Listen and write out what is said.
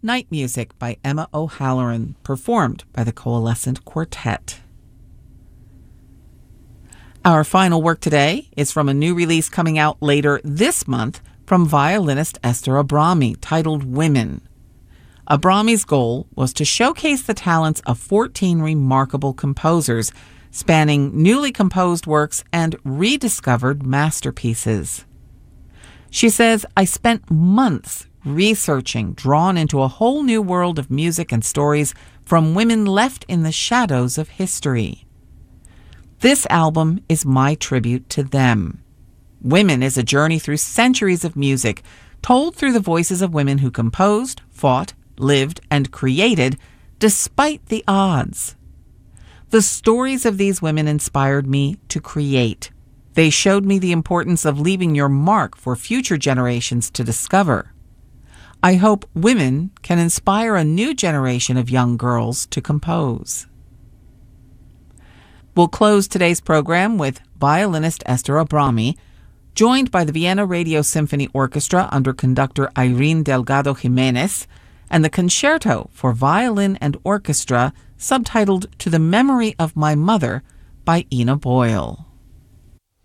Night Music by Emma O'Halloran, performed by the Coalescent Quartet. Our final work today is from a new release coming out later this month from violinist Esther Abrami, titled Women. Abrami's goal was to showcase the talents of 14 remarkable composers, spanning newly composed works and rediscovered masterpieces. She says, "I spent months researching, drawn into a whole new world of music and stories from women left in the shadows of history. This album is my tribute to them. Women is a journey through centuries of music, told through the voices of women who composed, fought, lived, and created despite the odds. The stories of these women inspired me to create. They showed me the importance of leaving your mark for future generations to discover. I hope Women can inspire a new generation of young girls to compose." We'll close today's program with violinist Esther Abrami, joined by the Vienna Radio Symphony Orchestra under conductor Irene Delgado Jimenez, and the Concerto for Violin and Orchestra, subtitled To the Memory of My Mother by Ina Boyle.